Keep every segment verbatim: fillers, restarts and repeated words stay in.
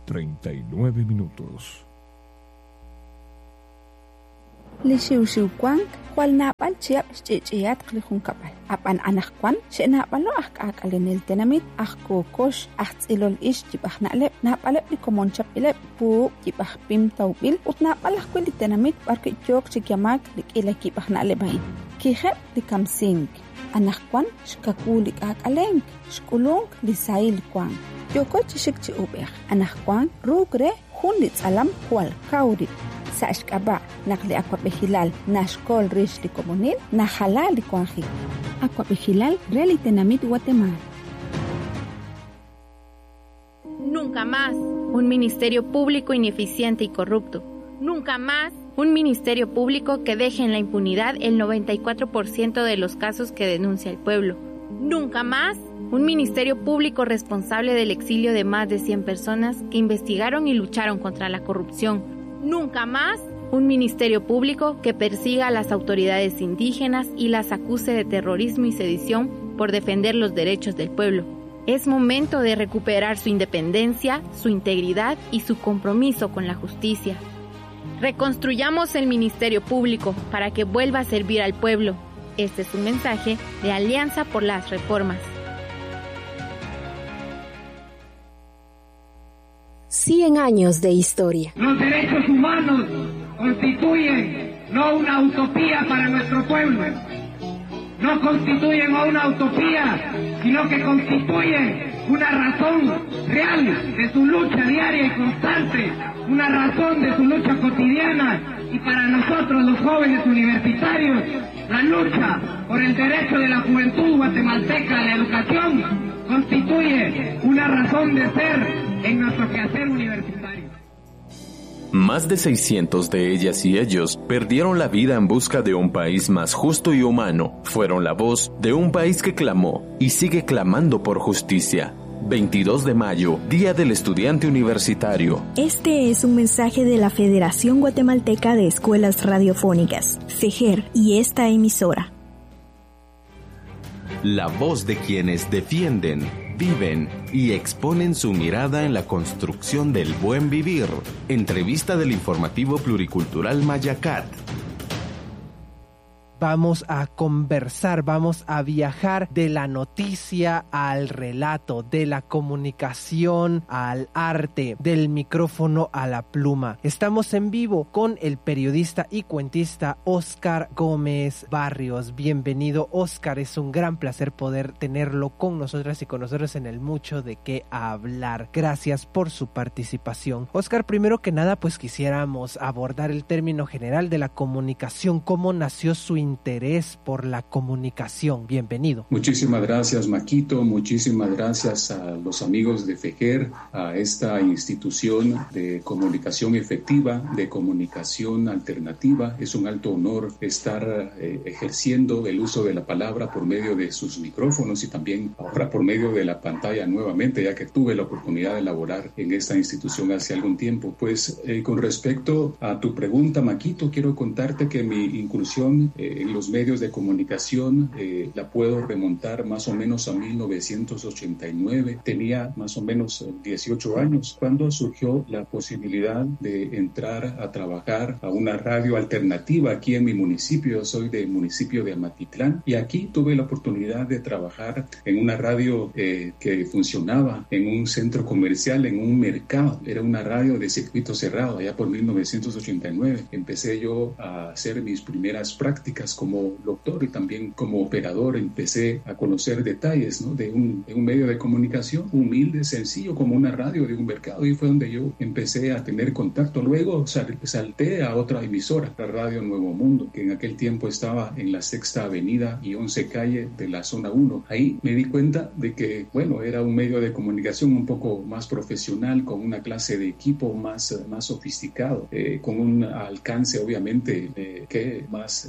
treinta y nueve minutos. Lishiushiuquan, cual napal chiap chichiat klijunkapal. Apan anakwan, she napalo ak alenil tenamit, akko kosh, akzilol ish jibah nalep, napalep ni komon chapilep, pu jibah pim taubil, ut napalak kwili tenamit, barke jok chikiamak, lik ila jibah nalebain. Kijep di kamsing, anakwan, shkakulik ak aleng, shkulong lisail kwan. Yoko chishik chi ubeh, anakwan, rugre, hundit alam, kwal, kaurit. Sa ashkaba nakli akwa behilal nashkol rishli komunil na halal kwanji akwa behilal reli tenamit Guatemala. Nunca más un ministerio público ineficiente y corrupto. Nunca más un ministerio público que deje en la impunidad el noventa y cuatro por ciento de los casos que denuncia el pueblo. Nunca más un ministerio público responsable del exilio de más de cien personas que investigaron y lucharon contra la corrupción. Nunca más un ministerio público que persiga a las autoridades indígenas y las acuse de terrorismo y sedición por defender los derechos del pueblo. Es momento de recuperar su independencia, su integridad y su compromiso con la justicia. Reconstruyamos el ministerio público para que vuelva a servir al pueblo. Este es un mensaje de Alianza por las Reformas. cien años de historia. Los derechos humanos constituyen no una utopía para nuestro pueblo, no constituyen una utopía, sino que constituyen una razón real de su lucha diaria y constante, una razón de su lucha cotidiana. Y para nosotros los jóvenes universitarios, la lucha por el derecho de la juventud guatemalteca a la educación constituye una razón de ser en nuestro quehacer universitario. Más de seiscientos de ellas y ellos perdieron la vida en busca de un país más justo y humano. Fueron la voz de un país que clamó y sigue clamando por justicia. veintidós de mayo, Día del Estudiante Universitario. Este es un mensaje de la Federación Guatemalteca de Escuelas Radiofónicas, FEGER, y esta emisora. La voz de quienes defienden, viven y exponen su mirada en la construcción del buen vivir. Entrevista del informativo pluricultural Mayacat. Vamos a conversar, vamos a viajar de la noticia al relato, de la comunicación al arte, del micrófono a la pluma. Estamos en vivo con el periodista y cuentista Óscar Gómez Barrios. Bienvenido, Óscar, es un gran placer poder tenerlo con nosotras y con nosotros en el Mucho de Qué Hablar. Gracias por su participación. Óscar, primero que nada, pues quisiéramos abordar el término general de la comunicación, cómo nació su interés por la comunicación. Bienvenido. Muchísimas gracias, Maquito. Muchísimas gracias a los amigos de FEGER, a esta institución de comunicación efectiva, de comunicación alternativa. Es un alto honor estar eh, ejerciendo el uso de la palabra por medio de sus micrófonos y también ahora por medio de la pantalla nuevamente, ya que tuve la oportunidad de laborar en esta institución hace algún tiempo. Pues eh, con respecto a tu pregunta, Maquito, quiero contarte que mi incursión eh, en los medios de comunicación eh, la puedo remontar más o menos a mil novecientos ochenta y nueve. Tenía más o menos dieciocho años cuando surgió la posibilidad de entrar a trabajar a una radio alternativa aquí en mi municipio. Yo soy del municipio de Amatitlán y aquí tuve la oportunidad de trabajar en una radio eh, que funcionaba en un centro comercial, en un mercado. Era una radio de circuito cerrado. Allá por mil novecientos ochenta y nueve empecé yo a hacer mis primeras prácticas como doctor y también como operador. Empecé a conocer detalles, ¿no?, de, un, de un medio de comunicación humilde, sencillo, como una radio de un mercado, y fue donde yo empecé a tener contacto. Luego sal, salté a otra emisora, la Radio Nuevo Mundo, que en aquel tiempo estaba en la Sexta Avenida y once Calle de la Zona uno. Ahí me di cuenta de que, bueno, era un medio de comunicación un poco más profesional, con una clase de equipo más, más sofisticado, eh, con un alcance obviamente eh, que más grande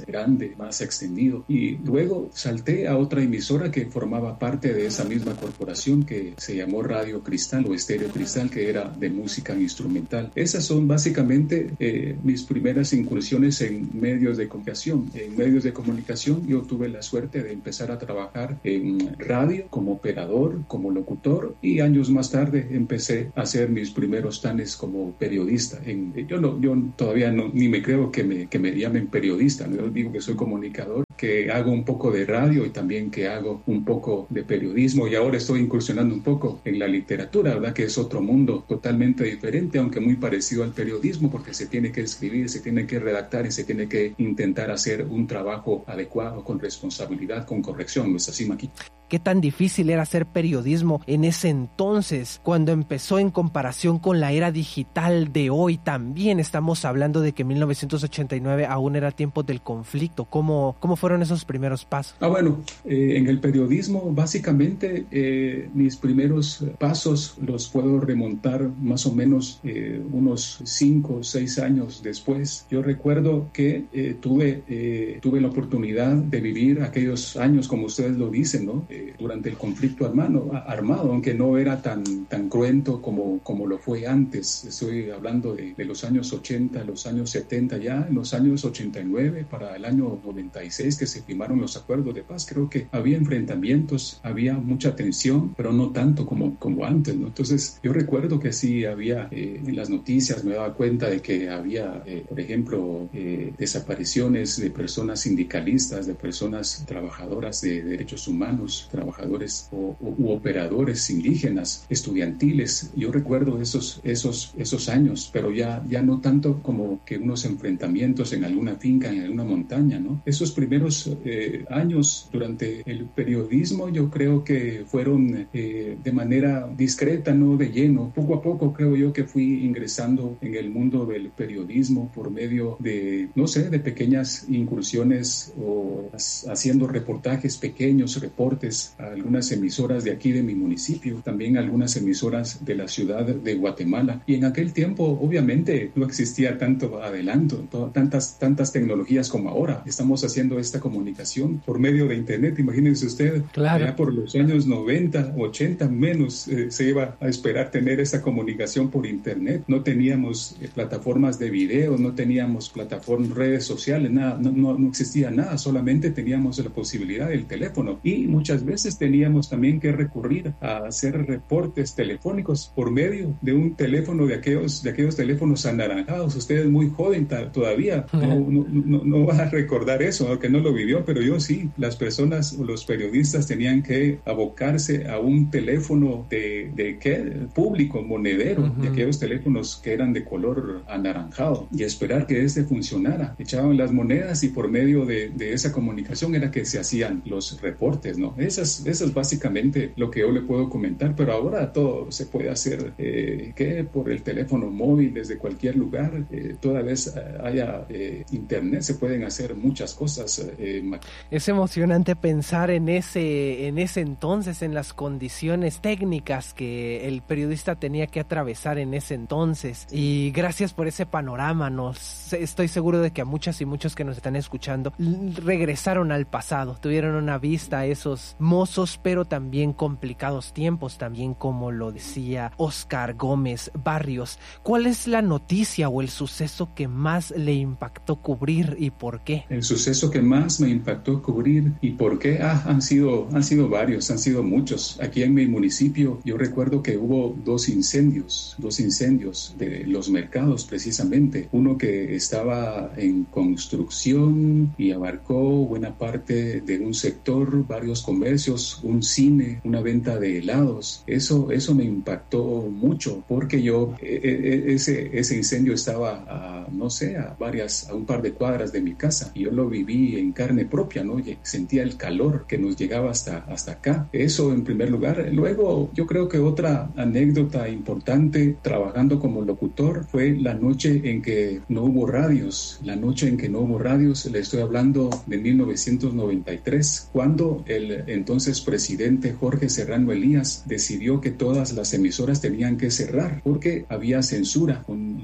grande, más extendido. Y luego salté a otra emisora que formaba parte de esa misma corporación que se llamó Radio Cristal o Estéreo Cristal, que era de música instrumental. Esas son básicamente eh, mis primeras incursiones en medios de comunicación. En medios de comunicación yo tuve la suerte de empezar a trabajar en radio como operador, como locutor, y años más tarde empecé a hacer mis primeros tanes como periodista. En, yo no, yo todavía no, ni me creo que me, que me llamen periodista, ¿no? Yo digo que soy comunicador, que hago un poco de radio y también que hago un poco de periodismo, y ahora estoy incursionando un poco en la literatura, ¿verdad? Que es otro mundo totalmente diferente, aunque muy parecido al periodismo, porque se tiene que escribir, se tiene que redactar y se tiene que intentar hacer un trabajo adecuado, con responsabilidad, con corrección. ¿No es así, Maquito? ¿Qué tan difícil era hacer periodismo en ese entonces, cuando empezó en comparación con la era digital de hoy? También estamos hablando de que mil novecientos ochenta y nueve aún era tiempo del conflicto. ¿Cómo, cómo fueron esos primeros pasos? Ah, bueno, eh, en el periodismo, básicamente, eh, mis primeros pasos los puedo remontar más o menos eh, unos cinco o seis años después. Yo recuerdo que eh, tuve, eh, tuve la oportunidad de vivir aquellos años, como ustedes lo dicen, ¿no? Durante el conflicto armado, armado aunque no era tan, tan cruento como, como lo fue antes. Estoy hablando de, de los años ochenta, los años setenta, ya en los años ochenta y nueve, para el año noventa y seis que se firmaron los acuerdos de paz. Creo que había enfrentamientos, había mucha tensión, pero no tanto como, como antes, ¿no? Entonces yo recuerdo que sí había, eh, en las noticias me daba cuenta de que había, eh, por ejemplo, eh, desapariciones de personas sindicalistas, de personas trabajadoras de derechos humanos, trabajadores o, o, u operadores indígenas, estudiantiles. Yo recuerdo esos, esos, esos años, pero ya, ya no tanto como que unos enfrentamientos en alguna finca, en alguna montaña, ¿no? Esos primeros eh, años durante el periodismo yo creo que fueron eh, de manera discreta, no de lleno. Poco a poco creo yo que fui ingresando en el mundo del periodismo por medio de, no sé, de pequeñas incursiones o haciendo reportajes pequeños, reportes a algunas emisoras de aquí de mi municipio, también algunas emisoras de la ciudad de Guatemala. Y en aquel tiempo obviamente no existía tanto adelanto, to- tantas, tantas tecnologías como ahora. Estamos haciendo esta comunicación por medio de internet, imagínense usted, claro. Ya por los años noventa, ochenta menos eh, se iba a esperar tener esta comunicación por internet. No teníamos eh, plataformas de video, no teníamos plataformas, redes sociales, nada, no, no, no existía nada, solamente teníamos la posibilidad del teléfono, y muchas veces teníamos también que recurrir a hacer reportes telefónicos por medio de un teléfono de aquellos, de aquellos teléfonos anaranjados. Usted es muy joven ta- todavía, no, no, no, no va a recordar eso, aunque no lo vivió, pero yo sí. Las personas o los periodistas tenían que abocarse a un teléfono de, de ¿qué? Público, monedero, uh-huh. de aquellos teléfonos que eran de color anaranjado, y esperar que este funcionara. Echaban las monedas y por medio de, de esa comunicación era que se hacían los reportes, ¿no? Esas, eso es básicamente lo que yo le puedo comentar, pero ahora todo se puede hacer eh, que por el teléfono móvil desde cualquier lugar, eh, toda vez haya eh, internet, se pueden hacer muchas cosas. Eh, es emocionante pensar en ese, en ese entonces, en las condiciones técnicas que el periodista tenía que atravesar en ese entonces, y gracias por ese panorama. Nos, estoy seguro de que a muchas y muchos que nos están escuchando regresaron al pasado, tuvieron una vista a esos mozos pero también complicados tiempos, también como lo decía Oscar Gómez Barrios. ¿Cuál es la noticia o el suceso que más le impactó cubrir y por qué? El suceso que más me impactó cubrir y por qué, ah, han sido, han sido varios, han sido muchos. Aquí en mi municipio yo recuerdo que hubo dos incendios, dos incendios de los mercados precisamente. Uno que estaba en construcción y abarcó buena parte de un sector, varios comercios, un cine, una venta de helados. Eso, eso me impactó mucho porque yo, eh, ese, ese incendio estaba a, no sé, a varias, a un par de cuadras de mi casa, y yo lo viví en carne propia, ¿no? Y sentía el calor que nos llegaba hasta, hasta acá. Eso en primer lugar. Luego, yo creo que otra anécdota importante trabajando como locutor fue la noche en que no hubo radios. La noche en que no hubo radios, le estoy hablando de mil novecientos noventa y tres, cuando el entonces presidente Jorge Serrano Elías decidió que todas las emisoras tenían que cerrar porque había censura con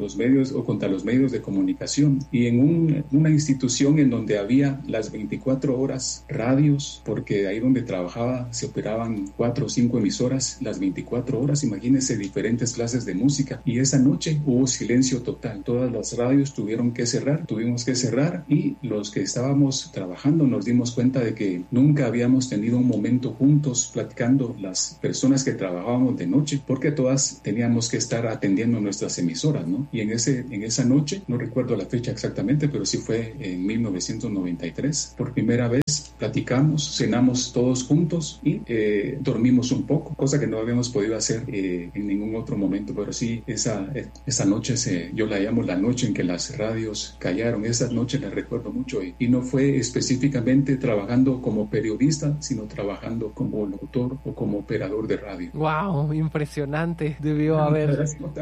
los medios o contra los medios de comunicación. Y en un, una institución en donde había las veinticuatro horas radios, porque ahí donde trabajaba se operaban cuatro o cinco emisoras las veinticuatro horas, imagínense diferentes clases de música. Y esa noche hubo silencio total. Todas las radios tuvieron que cerrar, tuvimos que cerrar, y los que estábamos trabajando nos dimos cuenta de que nunca habíamos tenido un momento juntos platicando las personas que trabajábamos de noche, porque todas teníamos que estar atendiendo nuestras emisoras, ¿no? Y en, ese, en esa noche, no recuerdo la fecha exactamente, pero sí fue en mil novecientos noventa y tres, por primera vez platicamos, cenamos todos juntos y eh, dormimos un poco, cosa que no habíamos podido hacer eh, en ningún otro momento, pero sí, esa, esa noche, se, yo la llamo la noche en que las radios callaron. Esa noche la recuerdo mucho, y, y no fue específicamente trabajando como periodista, sino trabajando como locutor o como operador de radio. ¡Wow! Impresionante. Debió no, haber...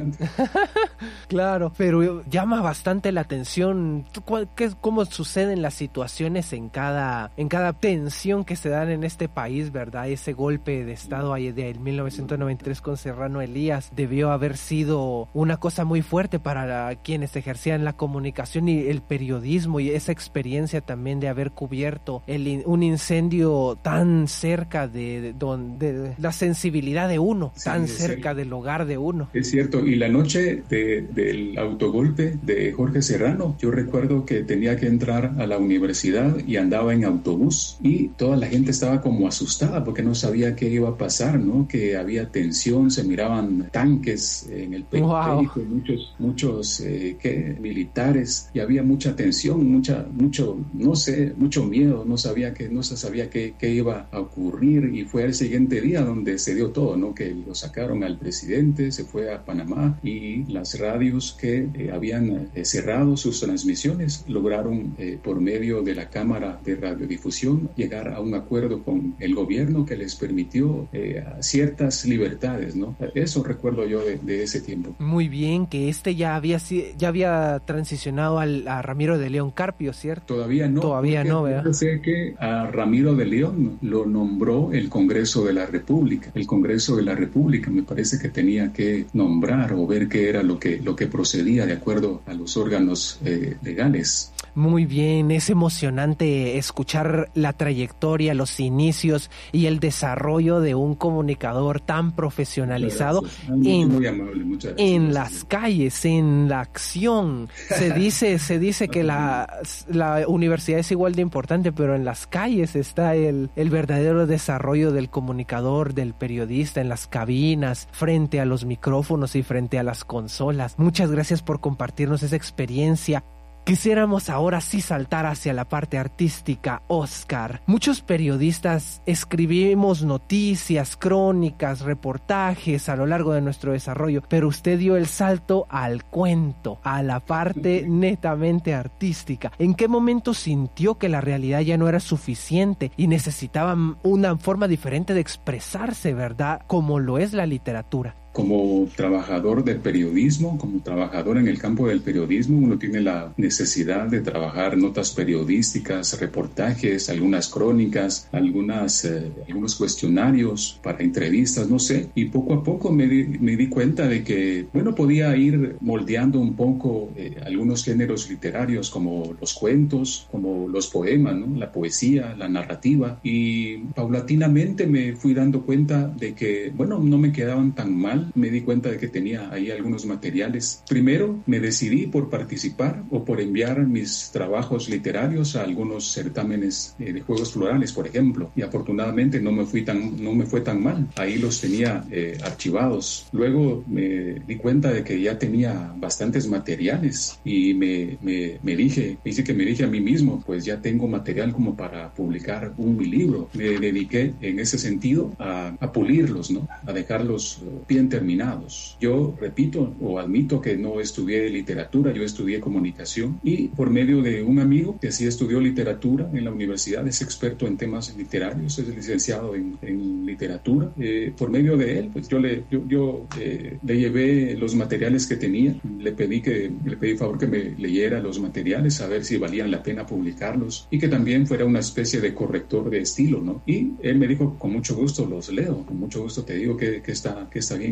Claro, pero llama bastante la atención qué, cómo suceden las situaciones en cada, en cada tensión que se dan en este país, ¿verdad? Ese golpe de estado ahí de mil novecientos noventa y tres con Serrano Elías debió haber sido una cosa muy fuerte para la, quienes ejercían la comunicación y el periodismo, y esa experiencia también de haber cubierto el, un incendio tan cerca de, de, de, de la sensibilidad de uno, sí, tan cerca del hogar de uno. Es cierto, y la noche de, del autogolpe de Jorge Serrano, yo recuerdo que tenía que entrar a la universidad y andaba en autobús, y toda la gente estaba como asustada porque no sabía qué iba a pasar, ¿no? Que había tensión, se miraban tanques en el periférico, wow. muchos, muchos eh, ¿qué? militares, y había mucha tensión, mucha, mucho, no sé, mucho miedo, no sabía que, no se sabía qué, qué iba a ocurrir, y fue el siguiente día donde se dio todo, ¿no? Que lo sacaron al presidente, se fue a Panamá, y las radios que eh, habían eh, cerrado sus transmisiones lograron eh, por medio de la Cámara de Radiodifusión llegar a un acuerdo con el gobierno que les permitió eh, ciertas libertades, ¿no? Eso recuerdo yo de, de ese tiempo. Muy bien, que este ya había ya había transicionado al, a Ramiro de León Carpio, ¿cierto? Todavía no. Todavía no, ¿verdad? Yo sé que a Ramiro de León lo nombró el Congreso de la República. El Congreso de la República me parece que tenía que nombrar o ver qué era lo que, lo que procedía de acuerdo a los órganos eh, legales. Muy bien, es emocionante escuchar la trayectoria, los inicios y el desarrollo de un comunicador tan profesionalizado en, muy amable, muchas gracias. En las calles, en la acción. Se dice, se dice que la, la universidad es igual de importante, pero en las calles está el, el verdadero desarrollo del comunicador, del periodista, en las cabinas, frente a los micrófonos y frente a las consolas. Muchas gracias por compartirnos esa experiencia. Quisiéramos ahora sí saltar hacia la parte artística, Oscar. Muchos periodistas escribimos noticias, crónicas, reportajes a lo largo de nuestro desarrollo, pero usted dio el salto al cuento, a la parte netamente artística. ¿En qué momento sintió que la realidad ya no era suficiente y necesitaba una forma diferente de expresarse, verdad? Como lo es la literatura. Como trabajador del periodismo, como trabajador en el campo del periodismo, uno tiene la necesidad de trabajar notas periodísticas, reportajes, algunas crónicas, algunas, eh, algunos cuestionarios para entrevistas, no sé. Y poco a poco me di, me di cuenta de que, bueno, podía ir moldeando un poco eh, algunos géneros literarios como los cuentos, como los poemas, ¿no? La poesía, la narrativa. Y paulatinamente me fui dando cuenta de que, bueno, no me quedaban tan mal. Me di cuenta de que tenía ahí algunos materiales. Primero me decidí por participar o por enviar mis trabajos literarios a algunos certámenes eh, de juegos florales, por ejemplo, y afortunadamente no me fui tan, no me fue tan mal. Ahí los tenía eh, archivados. Luego me di cuenta de que ya tenía bastantes materiales y me, me, me dije, dice que me dije a mí mismo, pues ya tengo material como para publicar un mi libro. Me dediqué en ese sentido a, a pulirlos, ¿no? A dejarlos bien terminados. Yo repito o admito que no estudié literatura, yo estudié comunicación, y por medio de un amigo que sí estudió literatura en la universidad, es experto en temas literarios, es licenciado en, en literatura, eh, por medio de él, pues yo le, yo, yo, eh, le llevé los materiales que tenía, le pedí que le pedí favor que me leyera los materiales, a ver si valían la pena publicarlos, y que también fuera una especie de corrector de estilo, ¿no? Y él me dijo, con mucho gusto los leo, con mucho gusto te digo que, que, está, que está bien que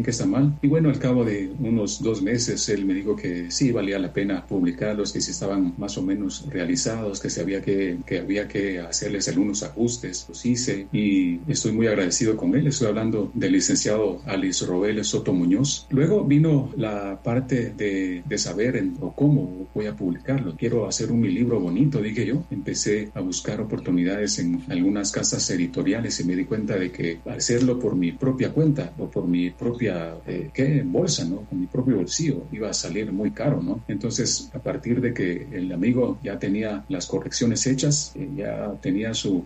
que está mal. Y bueno, al cabo de unos dos meses, él me dijo que sí valía la pena publicarlos, que si estaban más o menos realizados, que, se había, que, que había que hacerles algunos ajustes. Los hice y estoy muy agradecido con él. Estoy hablando del licenciado Alice Robel Soto Muñoz. Luego vino la parte de, de saber en, o cómo voy a publicarlo. Quiero hacer un mi libro bonito, dije yo. Empecé a buscar oportunidades en algunas casas editoriales y me di cuenta de que hacerlo por mi propia cuenta o por mi propia eh, ¿qué? bolsa, ¿no? Con mi propio bolsillo iba a salir muy caro, ¿no? Entonces, a partir de que el amigo ya tenía las correcciones hechas, eh, ya tenía su